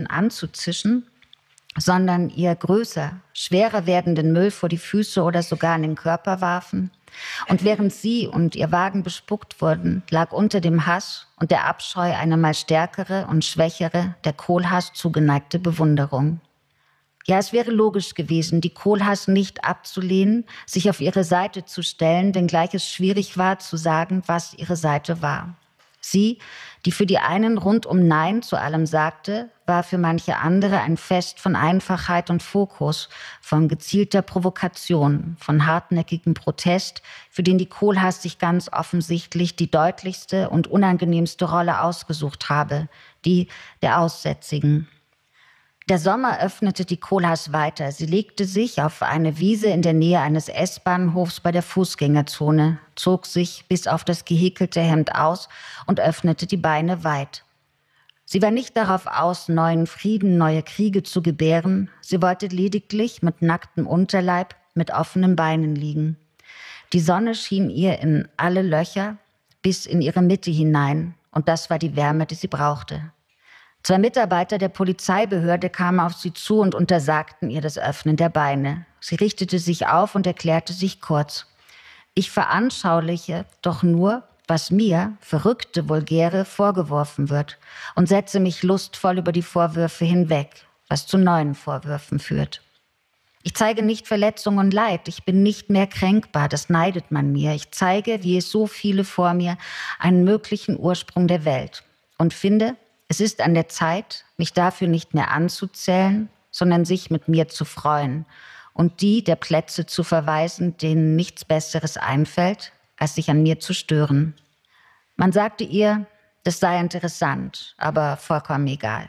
anzuzischen, sondern ihr größer, schwerer werdenden Müll vor die Füße oder sogar an den Körper warfen. Und während sie und ihr Wagen bespuckt wurden, lag unter dem Hass und der Abscheu eine mal stärkere und schwächere, der Kohlhaas zugeneigte Bewunderung. Ja, es wäre logisch gewesen, die Kohlhaas nicht abzulehnen, sich auf ihre Seite zu stellen, wenngleich es schwierig war zu sagen, was ihre Seite war. Sie, die für die einen rundum Nein zu allem sagte, war für manche andere ein Fest von Einfachheit und Fokus, von gezielter Provokation, von hartnäckigem Protest, für den die Kohlhaas sich ganz offensichtlich die deutlichste und unangenehmste Rolle ausgesucht habe, die der Aussätzigen. Der Sommer öffnete die Kohlhaas weiter. Sie legte sich auf eine Wiese in der Nähe eines S-Bahnhofs bei der Fußgängerzone, zog sich bis auf das gehäkelte Hemd aus und öffnete die Beine weit. Sie war nicht darauf aus, neuen Frieden, neue Kriege zu gebären. Sie wollte lediglich mit nacktem Unterleib, mit offenen Beinen liegen. Die Sonne schien ihr in alle Löcher bis in ihre Mitte hinein, und das war die Wärme, die sie brauchte. 2 Mitarbeiter der Polizeibehörde kamen auf sie zu und untersagten ihr das Öffnen der Beine. Sie richtete sich auf und erklärte sich kurz: Ich veranschauliche doch nur, was mir, verrückte Vulgäre, vorgeworfen wird, und setze mich lustvoll über die Vorwürfe hinweg, was zu neuen Vorwürfen führt. Ich zeige nicht Verletzung und Leid, ich bin nicht mehr kränkbar, das neidet man mir. Ich zeige, wie es so viele vor mir, einen möglichen Ursprung der Welt, und finde, es ist an der Zeit, mich dafür nicht mehr anzuzählen, sondern sich mit mir zu freuen und die der Plätze zu verweisen, denen nichts Besseres einfällt, als sich an mir zu stören. Man sagte ihr, das sei interessant, aber vollkommen egal.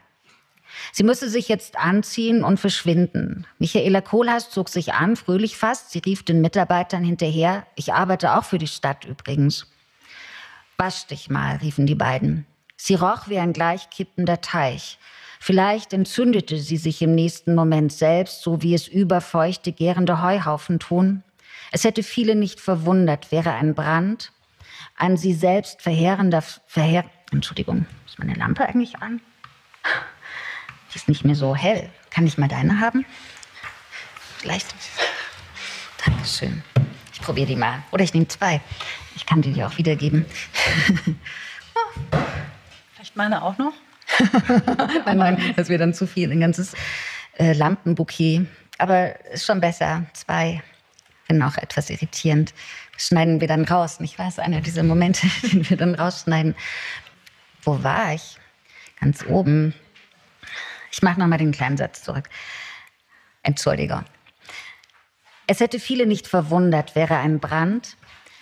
Sie müsse sich jetzt anziehen und verschwinden. Michaela Kohlhaas zog sich an, fröhlich fast. Sie rief den Mitarbeitern hinterher: Ich arbeite auch für die Stadt übrigens. Wasch dich mal, riefen die beiden. Sie roch wie ein gleichkippender Teich. Vielleicht entzündete sie sich im nächsten Moment selbst, so wie es überfeuchte, gärende Heuhaufen tun. Es hätte viele nicht verwundert, wäre ein Brand, ein sie selbst verheerender Entschuldigung, ist meine Lampe eigentlich an? Die ist nicht mehr so hell. Kann ich mal deine haben? Vielleicht. Dankeschön. Ich probiere die mal. Oder ich nehme 2. Ich kann die dir auch wiedergeben. Vielleicht meine auch noch? Nein, das wäre dann zu viel, ein ganzes Lampenbouquet. Aber ist schon besser. 2. Bin auch etwas irritierend. Das schneiden wir dann raus. Nicht wahr? Das ist einer dieser Momente, den wir dann rausschneiden. Wo war ich? Ganz oben. Ich mache nochmal den kleinen Satz zurück. Entschuldigung. Es hätte viele nicht verwundert, wäre ein Brand.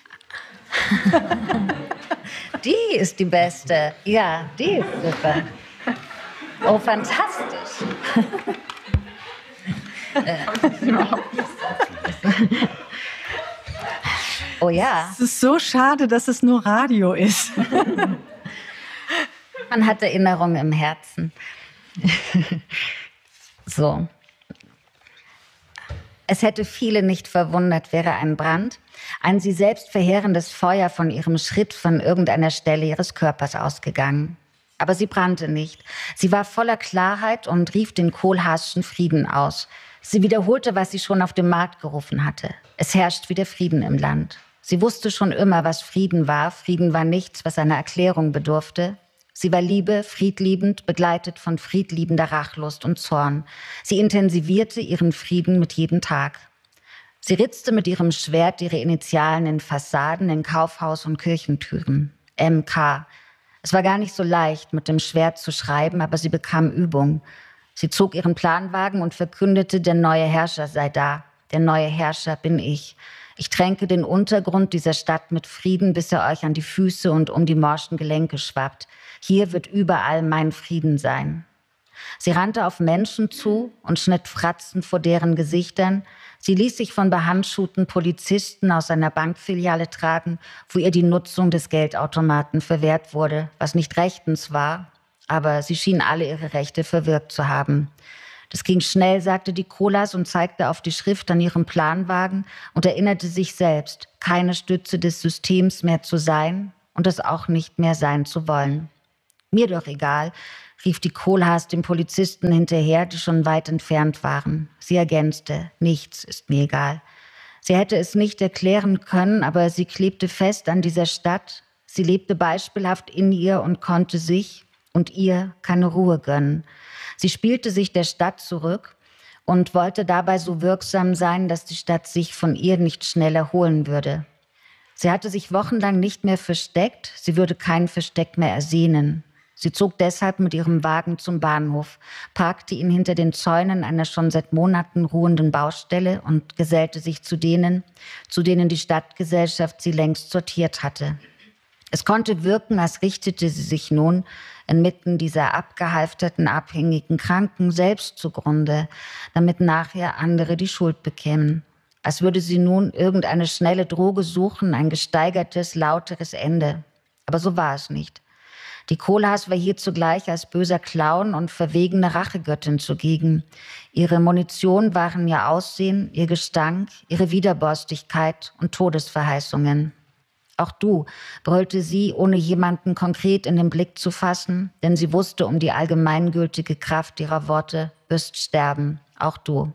Die ist die beste. Ja, die ist super. Oh, fantastisch. Oh ja. Es ist so schade, dass es nur Radio ist. Man hat Erinnerungen im Herzen. So. Es hätte viele nicht verwundert, wäre ein Brand, ein sie selbst verheerendes Feuer von ihrem Schritt von irgendeiner Stelle ihres Körpers ausgegangen. Aber sie brannte nicht. Sie war voller Klarheit und rief den Kohlhaaschen Frieden aus. Sie wiederholte, was sie schon auf dem Markt gerufen hatte. Es herrscht wieder Frieden im Land. Sie wusste schon immer, was Frieden war. Frieden war nichts, was einer Erklärung bedurfte. Sie war Liebe, friedliebend, begleitet von friedliebender Rachlust und Zorn. Sie intensivierte ihren Frieden mit jedem Tag. Sie ritzte mit ihrem Schwert ihre Initialen in Fassaden, in Kaufhaus- und Kirchentüren. MK. Es war gar nicht so leicht, mit dem Schwert zu schreiben, aber sie bekam Übung. Sie zog ihren Planwagen und verkündete, der neue Herrscher sei da. Der neue Herrscher bin ich. Ich tränke den Untergrund dieser Stadt mit Frieden, bis er euch an die Füße und um die morschen Gelenke schwappt. Hier wird überall mein Frieden sein. Sie rannte auf Menschen zu und schnitt Fratzen vor deren Gesichtern. Sie ließ sich von behandschuhten Polizisten aus einer Bankfiliale tragen, wo ihr die Nutzung des Geldautomaten verwehrt wurde, was nicht rechtens war, aber sie schien alle ihre Rechte verwirkt zu haben. Das ging schnell, sagte die Kohlhaas und zeigte auf die Schrift an ihrem Planwagen und erinnerte sich selbst, keine Stütze des Systems mehr zu sein und es auch nicht mehr sein zu wollen. Mir doch egal, rief die Kohlhaas den Polizisten hinterher, die schon weit entfernt waren. Sie ergänzte, nichts ist mir egal. Sie hätte es nicht erklären können, aber sie klebte fest an dieser Stadt. Sie lebte beispielhaft in ihr und konnte sich und ihr keine Ruhe gönnen. Sie spielte sich der Stadt zurück und wollte dabei so wirksam sein, dass die Stadt sich von ihr nicht schnell erholen würde. Sie hatte sich wochenlang nicht mehr versteckt, sie würde kein Versteck mehr ersehnen. Sie zog deshalb mit ihrem Wagen zum Bahnhof, parkte ihn hinter den Zäunen einer schon seit Monaten ruhenden Baustelle und gesellte sich zu denen die Stadtgesellschaft sie längst sortiert hatte. Es konnte wirken, als richtete sie sich nun inmitten dieser abgehalfterten, abhängigen Kranken selbst zugrunde, damit nachher andere die Schuld bekämen. Als würde sie nun irgendeine schnelle Droge suchen, ein gesteigertes, lauteres Ende. Aber so war es nicht. Die Kohlhaas war hier zugleich als böser Clown und verwegene Rachegöttin zugegen. Ihre Munition waren ihr Aussehen, ihr Gestank, ihre Widerborstigkeit und Todesverheißungen. Auch du, brüllte sie, ohne jemanden konkret in den Blick zu fassen, denn sie wusste um die allgemeingültige Kraft ihrer Worte, wirst sterben, auch du.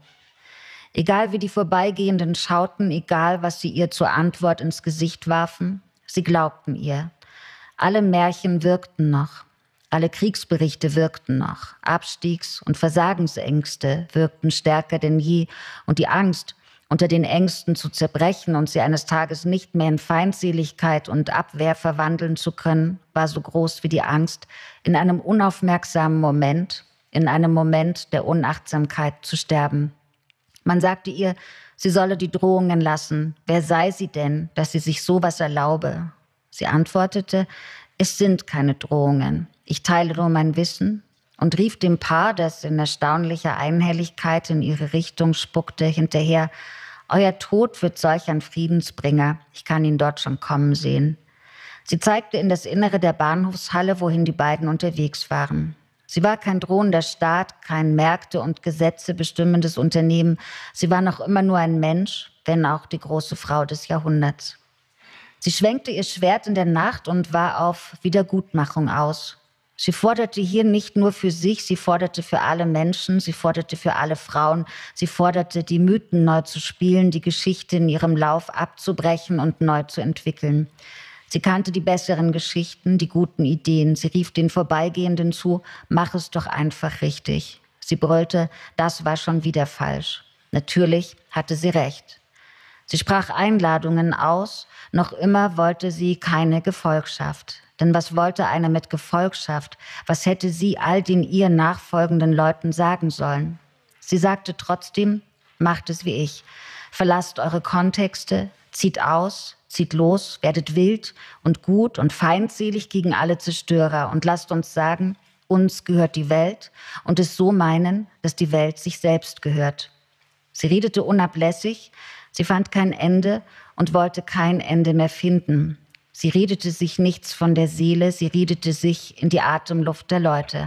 Egal wie die Vorbeigehenden schauten, egal was sie ihr zur Antwort ins Gesicht warfen, sie glaubten ihr. Alle Märchen wirkten noch, alle Kriegsberichte wirkten noch, Abstiegs- und Versagensängste wirkten stärker denn je und die Angst, unter den Ängsten zu zerbrechen und sie eines Tages nicht mehr in Feindseligkeit und Abwehr verwandeln zu können, war so groß wie die Angst, in einem unaufmerksamen Moment, in einem Moment der Unachtsamkeit zu sterben. Man sagte ihr, sie solle die Drohungen lassen. Wer sei sie denn, dass sie sich sowas erlaube? Sie antwortete, es sind keine Drohungen. Ich teile nur mein Wissen und rief dem Paar, das in erstaunlicher Einhelligkeit in ihre Richtung spuckte, hinterher, euer Tod wird solch ein Friedensbringer. Ich kann ihn dort schon kommen sehen. Sie zeigte in das Innere der Bahnhofshalle, wohin die beiden unterwegs waren. Sie war kein drohender Staat, kein Märkte und Gesetze bestimmendes Unternehmen. Sie war noch immer nur ein Mensch, wenn auch die große Frau des Jahrhunderts. Sie schwenkte ihr Schwert in der Nacht und war auf Wiedergutmachung aus. Sie forderte hier nicht nur für sich, sie forderte für alle Menschen, sie forderte für alle Frauen, sie forderte, die Mythen neu zu spielen, die Geschichte in ihrem Lauf abzubrechen und neu zu entwickeln. Sie kannte die besseren Geschichten, die guten Ideen. Sie rief den Vorbeigehenden zu, mach es doch einfach richtig. Sie brüllte, das war schon wieder falsch. Natürlich hatte sie recht. Sie sprach Einladungen aus, noch immer wollte sie keine Gefolgschaft. Denn was wollte eine mit Gefolgschaft? Was hätte sie all den ihr nachfolgenden Leuten sagen sollen? Sie sagte trotzdem, macht es wie ich. Verlasst eure Kontexte, zieht aus, zieht los, werdet wild und gut und feindselig gegen alle Zerstörer und lasst uns sagen, uns gehört die Welt und es so meinen, dass die Welt sich selbst gehört. Sie redete unablässig, sie fand kein Ende und wollte kein Ende mehr finden. Sie redete sich nichts von der Seele, sie redete sich in die Atemluft der Leute.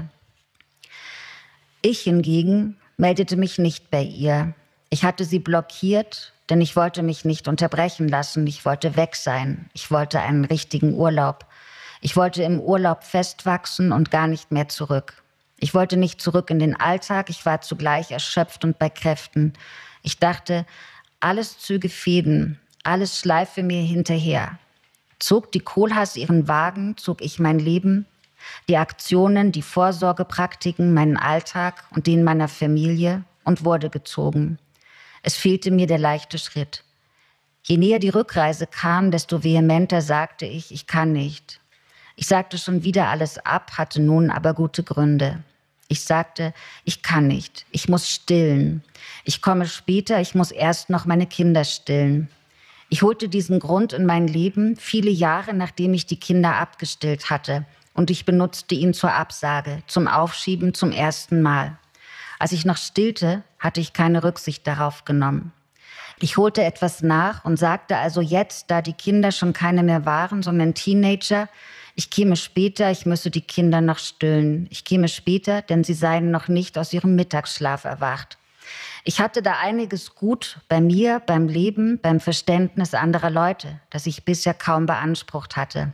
Ich hingegen meldete mich nicht bei ihr. Ich hatte sie blockiert, denn ich wollte mich nicht unterbrechen lassen. Ich wollte weg sein. Ich wollte einen richtigen Urlaub. Ich wollte im Urlaub festwachsen und gar nicht mehr zurück. Ich wollte nicht zurück in den Alltag. Ich war zugleich erschöpft und bei Kräften. Ich dachte, alles züge Fäden, alles schleife mir hinterher. Zog die Kohlhaas ihren Wagen, zog ich mein Leben, die Aktionen, die Vorsorgepraktiken, meinen Alltag und den meiner Familie und wurde gezogen. Es fehlte mir der leichte Schritt. Je näher die Rückreise kam, desto vehementer sagte ich kann nicht. Ich sagte schon wieder alles ab, hatte nun aber gute Gründe. Ich sagte, ich kann nicht, ich muss stillen. Ich komme später, ich muss erst noch meine Kinder stillen. Ich holte diesen Grund in mein Leben viele Jahre, nachdem ich die Kinder abgestillt hatte. Und ich benutzte ihn zur Absage, zum Aufschieben zum ersten Mal. Als ich noch stillte, hatte ich keine Rücksicht darauf genommen. Ich holte etwas nach und sagte also jetzt, da die Kinder schon keine mehr waren, sondern Teenager, ich käme später, ich müsse die Kinder noch stillen. Ich käme später, denn sie seien noch nicht aus ihrem Mittagsschlaf erwacht. Ich hatte da einiges gut bei mir, beim Leben, beim Verständnis anderer Leute, das ich bisher kaum beansprucht hatte.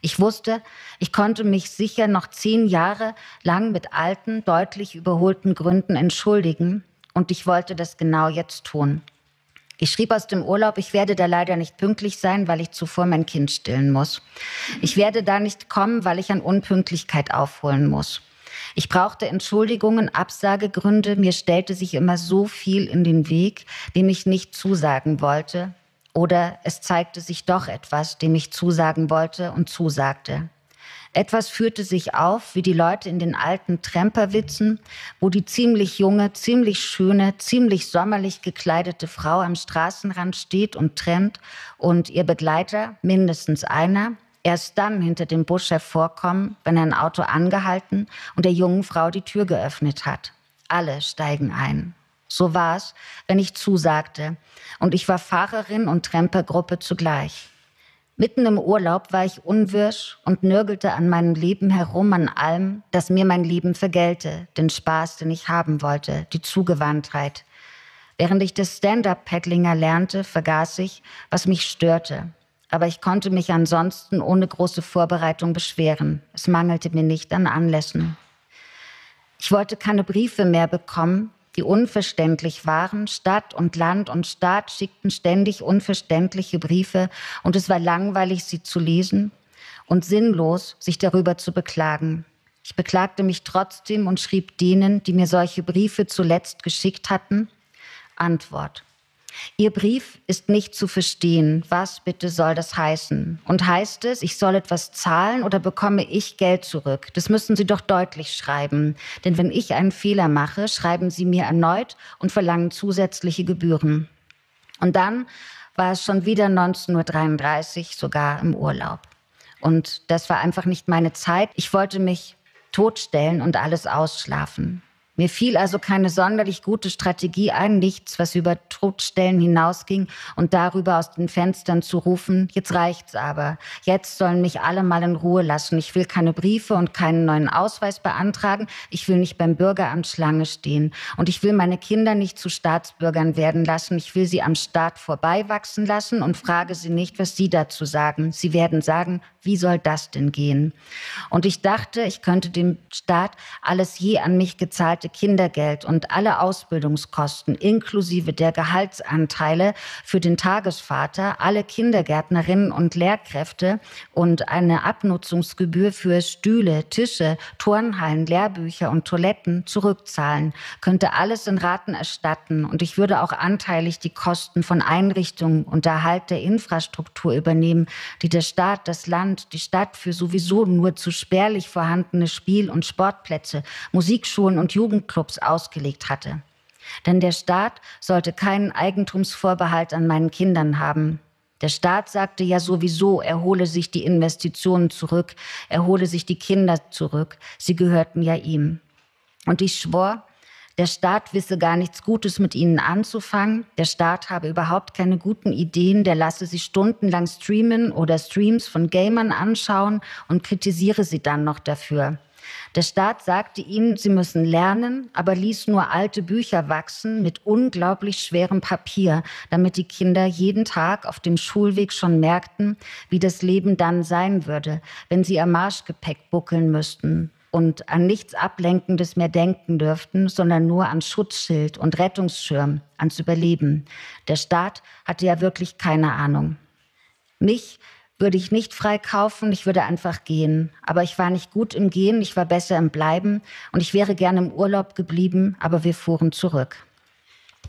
Ich wusste, ich konnte mich sicher noch 10 Jahre lang mit alten, deutlich überholten Gründen entschuldigen und ich wollte das genau jetzt tun. Ich schrieb aus dem Urlaub, ich werde da leider nicht pünktlich sein, weil ich zuvor mein Kind stillen muss. Ich werde da nicht kommen, weil ich an Unpünktlichkeit aufholen muss. Ich brauchte Entschuldigungen, Absagegründe. Mir stellte sich immer so viel in den Weg, dem ich nicht zusagen wollte. Oder es zeigte sich doch etwas, dem ich zusagen wollte und zusagte. Etwas führte sich auf, wie die Leute in den alten Tremperwitzen, wo die ziemlich junge, ziemlich schöne, ziemlich sommerlich gekleidete Frau am Straßenrand steht und trennt und ihr Begleiter, mindestens einer, erst dann hinter dem Busch hervorkommen, wenn ein Auto angehalten und der jungen Frau die Tür geöffnet hat. Alle steigen ein. So war es, wenn ich zusagte. Und ich war Fahrerin und Trempergruppe zugleich. Mitten im Urlaub war ich unwirsch und nörgelte an meinem Leben herum, an allem, das mir mein Leben vergällte, den Spaß, den ich haben wollte, die Zugewandtheit. Während ich das Stand-up-Paddling erlernte, vergaß ich, was mich störte. Aber ich konnte mich ansonsten ohne große Vorbereitung beschweren. Es mangelte mir nicht an Anlässen. Ich wollte keine Briefe mehr bekommen, die unverständlich waren. Stadt und Land und Staat schickten ständig unverständliche Briefe und es war langweilig, sie zu lesen und sinnlos, sich darüber zu beklagen. Ich beklagte mich trotzdem und schrieb denen, die mir solche Briefe zuletzt geschickt hatten, Antwort. Ihr Brief ist nicht zu verstehen. Was bitte soll das heißen? Und heißt es, ich soll etwas zahlen oder bekomme ich Geld zurück? Das müssen Sie doch deutlich schreiben. Denn wenn ich einen Fehler mache, schreiben Sie mir erneut und verlangen zusätzliche Gebühren. Und dann war es schon wieder 19:33 Uhr, sogar im Urlaub. Und das war einfach nicht meine Zeit. Ich wollte mich totstellen und alles ausschlafen. Mir fiel also keine sonderlich gute Strategie ein, nichts, was über Totstellen hinausging und darüber aus den Fenstern zu rufen, jetzt reicht's aber, jetzt sollen mich alle mal in Ruhe lassen, ich will keine Briefe und keinen neuen Ausweis beantragen, ich will nicht beim Bürgeramt Schlange stehen und ich will meine Kinder nicht zu Staatsbürgern werden lassen, ich will sie am Staat vorbeiwachsen lassen und frage sie nicht, was sie dazu sagen. Sie werden sagen, wie soll das denn gehen? Und ich dachte, ich könnte dem Staat alles je an mich gezahlte Kindergeld und alle Ausbildungskosten inklusive der Gehaltsanteile für den Tagesvater, alle Kindergärtnerinnen und Lehrkräfte und eine Abnutzungsgebühr für Stühle, Tische, Turnhallen, Lehrbücher und Toiletten zurückzahlen, könnte alles in Raten erstatten und ich würde auch anteilig die Kosten von Einrichtungen und Erhalt der Infrastruktur übernehmen, die der Staat, das Land, die Stadt für sowieso nur zu spärlich vorhandene Spiel- und Sportplätze, Musikschulen und Jugendclubs ausgelegt hatte. Denn der Staat sollte keinen Eigentumsvorbehalt an meinen Kindern haben. Der Staat sagte ja sowieso, er hole sich die Investitionen zurück, er hole sich die Kinder zurück. Sie gehörten ja ihm. Und ich schwor, der Staat wisse gar nichts Gutes mit ihnen anzufangen. Der Staat habe überhaupt keine guten Ideen. Der lasse sie stundenlang streamen oder Streams von Gamern anschauen und kritisiere sie dann noch dafür. Der Staat sagte ihnen, sie müssen lernen, aber ließ nur alte Bücher wachsen mit unglaublich schwerem Papier, damit die Kinder jeden Tag auf dem Schulweg schon merkten, wie das Leben dann sein würde, wenn sie am Marschgepäck buckeln müssten und an nichts Ablenkendes mehr denken dürften, sondern nur an Schutzschild und Rettungsschirm, ans Überleben. Der Staat hatte ja wirklich keine Ahnung. Mich würde ich nicht freikaufen, ich würde einfach gehen. Aber ich war nicht gut im Gehen, ich war besser im Bleiben und ich wäre gerne im Urlaub geblieben, aber wir fuhren zurück.